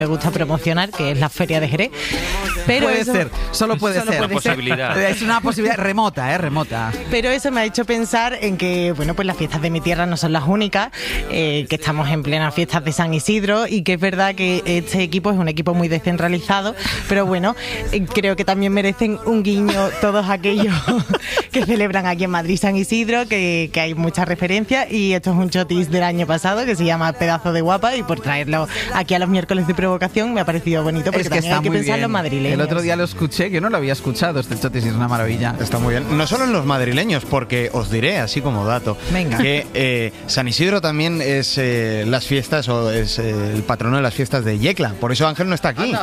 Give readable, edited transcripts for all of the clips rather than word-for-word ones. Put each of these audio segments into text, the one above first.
me gusta promocionar, que es la Feria de Jerez. Pero puede eso, ser, solo puede ser. Posibilidad. Es una posibilidad remota. Pero eso me ha hecho pensar en que, bueno, pues las fiestas de mi tierra no son las únicas, que estamos en plenas fiestas de San Isidro y que es verdad que este equipo es un equipo muy descentralizado, pero bueno, creo que también merecen un guiño todos aquellos que celebran aquí en Madrid San Isidro, que hay muchas referencias, y esto es un chotis del año pasado que se llama Pedazo de Guapa, y por traerlo aquí a los miércoles de provocación me ha parecido bonito, porque también hay que pensar en los madrileños. El otro día lo escuché, que no lo había escuchado, este chotis es una maravilla. Está muy bien. No solo en los madrileños, porque os diré, así como dato, venga, que San Isidro también es las fiestas, o es el patrono de las fiestas de Yecla. Por eso Ángel no está aquí.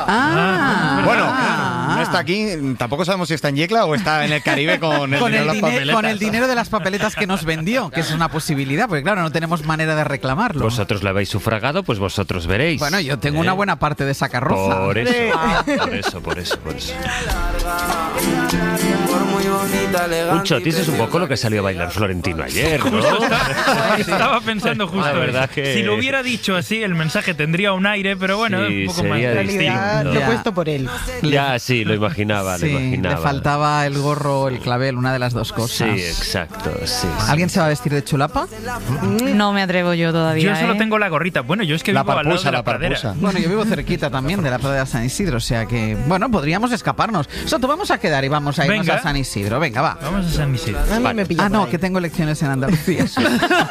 No está aquí. Tampoco sabemos si está en Yecla o está en el Caribe con el dinero de las papeletas. Con el dinero de las papeletas que nos vendió, que es una posibilidad, porque claro, no tenemos manera de reclamarlo. Vosotros lo habéis sufragado, pues vosotros veréis. Bueno, yo tengo una buena parte de esa carroza. Por eso. Un chotis es un poco lo que salió a bailar Florentino ayer, ¿no? Estaba pensando justo la verdad eso. que... Si lo hubiera dicho así, el mensaje tendría un aire, pero bueno, sí, un poco más sería realidad, distinto. lo he puesto por él. Ya, sí, lo imaginaba, Le faltaba el gorro, el clavel, una de las dos cosas. Sí, exacto, sí. ¿Alguien se va a vestir de chulapa? No me atrevo yo todavía. Yo solo tengo la gorrita. Bueno, yo es que vivo al lado de la pradera. Bueno, yo vivo cerquita también de la pradera de San Isidro, o sea que, bueno, podríamos escaparnos. Soto, vamos a quedar y vamos a irnos a San Isidro. Venga, va. Vamos a San Isidro. A mí me pilla por no, ahí. que tengo elecciones en Andalucía.